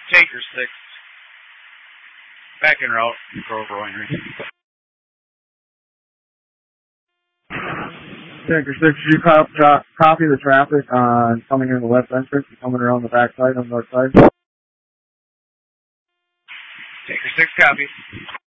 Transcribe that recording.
Tanker 6. Back en route, Grover Winery. Tanker 6, did you copy the traffic on coming in the west entrance and coming around the back side on the north side? Tanker 6, copy.